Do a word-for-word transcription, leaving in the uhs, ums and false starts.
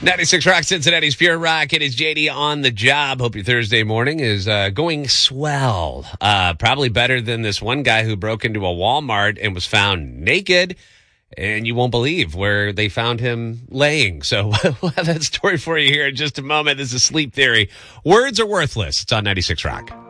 ninety-six Rock, Cincinnati's Pure Rock. It is J D on the job. Hope your Thursday morning is uh, going swell. Uh, probably better than this one guy who broke into a Walmart and was found naked. And you won't believe where they found him laying. So we'll have that story for you here in just a moment. This is Sleep Theory. Words are worthless. It's on ninety-six Rock.